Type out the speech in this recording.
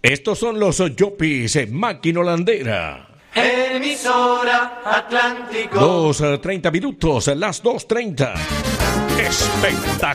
Estos son los Yopis, Máquina Holandera. Emisora Atlántico. 2:30 minutos, las 2:30. Espectacular.